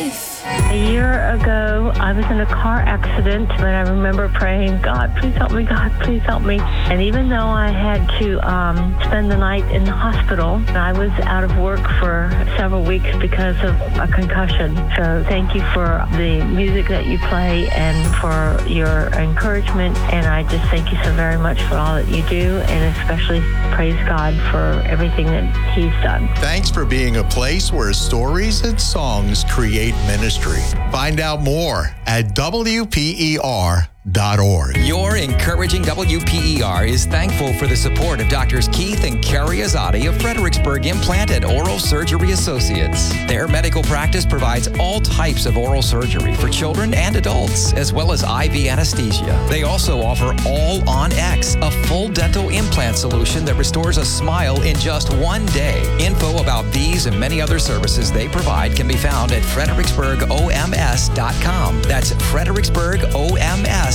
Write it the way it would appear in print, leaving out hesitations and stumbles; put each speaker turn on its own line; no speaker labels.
life.
A year ago, I was in a car accident, and I remember praying, God, please help me, God, please help me. And even though I had to spend the night in the hospital, I was out of work for several weeks because of a concussion. So thank you for the music that you play and for your encouragement. And I just thank you so very much for all that you do, and especially praise God for everything that He's done.
Thanks for being a place where stories and songs create ministry. Find out more at WPER.org.
Your Encouraging WPER is thankful for the support of Drs. Keith and Carrie Azadi of Fredericksburg Implant and Oral Surgery Associates. Their medical practice provides all types of oral surgery for children and adults, as well as IV anesthesia. They also offer All On X, a full dental implant solution that restores a smile in just one day. Info about these and many other services they provide can be found at fredericksburgoms.com. That's fredericksburgoms.com.